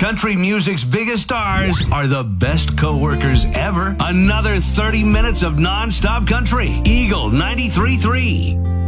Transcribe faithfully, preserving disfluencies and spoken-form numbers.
Country music's biggest stars are the best co-workers ever. Another thirty minutes of non-stop country. Eagle ninety-three point three.